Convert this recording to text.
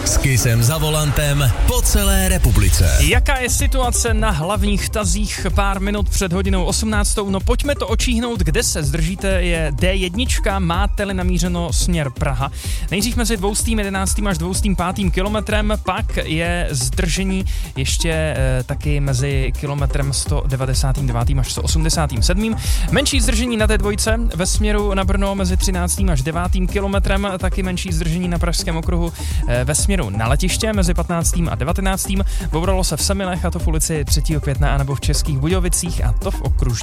S Kissem za volantem po celé republice. Jaká je situace na hlavních tazích pár minut před hodinou 18? No pojďme to očíhnout, kde se zdržíte, je D1, máte-li namířeno směr Praha. Nejdřív mezi 211. až 205. kilometrem, pak je zdržení ještě taky mezi kilometrem 199. až 187. Menší zdržení na D2 ve směru na Brno mezi 13. až 9. kilometrem, taky menší zdržení na Pražském okruhu ve směru na letiště mezi 15. a 19. Bouralo se v Semilech, a to v ulici 3. května, anebo v Českých Budějovicích, a to v okružní